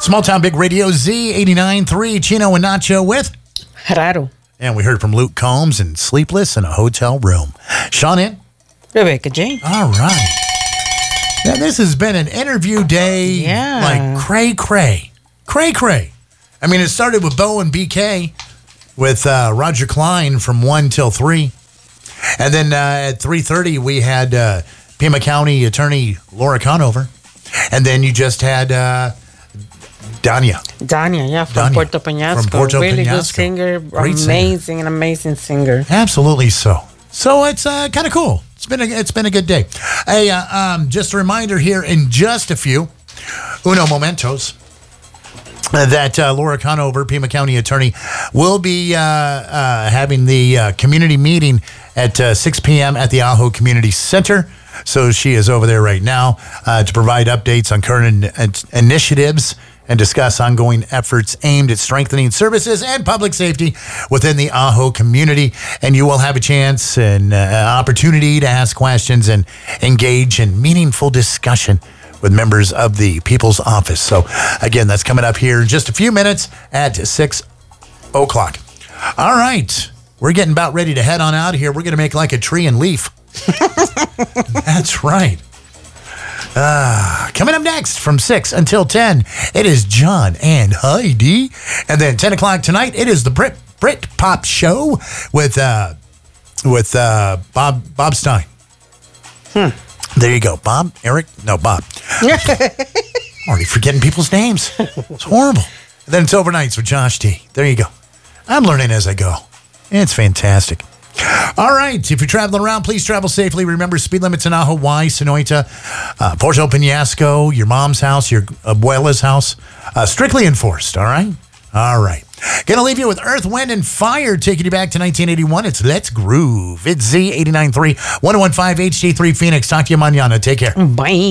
Small Town Big Radio, Z89.3, Chino and Nacho with Raro. And we heard from Luke Combs and Sleepless in a Hotel Room. Sean in? Rebecca Jane. All right. Now, this has been an interview day. Yeah. Like cray-cray. Cray-cray. I mean, it started with Bo and BK with Roger Klein from 1 till 3. And then at 3:30, we had Pima County Attorney Laura Conover. And then you just had Dania, yeah, from Puerto Peñasco. From Puerto really Peñasco. Good singer. Great An amazing singer. Absolutely so. So it's kind of cool. It's been a good day. Hey, just a reminder here in just a few, uno momentos, that Laura Conover, Pima County Attorney, will be having the community meeting at 6 p.m. at the Ajo Community Center. So she is over there right now to provide updates on current initiatives and discuss ongoing efforts aimed at strengthening services and public safety within the Ajo community. And you will have a chance and opportunity to ask questions and engage in meaningful discussion with members of the People's Office. So, again, that's coming up here in just a few minutes at 6 o'clock. All right. We're getting about ready to head on out of here. We're going to make like a tree and leaf. That's right. Coming up next from 6 until 10, it is John and Heidi. And then 10 o'clock tonight, it is the Brit Pop Show with Bob Stein. There you go. Bob? Eric? No, Bob. I'm already forgetting people's names. It's horrible. And then it's Overnights with Josh T. There you go. I'm learning as I go. It's fantastic. All right. If you're traveling around, please travel safely. Remember, speed limits in Ajo, Y, Sonoita, Puerto Peñasco, your mom's house, your abuela's house. Strictly enforced, all right? All right. Going to leave you with Earth, Wind, and Fire, taking you back to 1981. It's Let's Groove. It's Z89.3, 101.5 HD3 Phoenix. Talk to you mañana. Take care. Bye.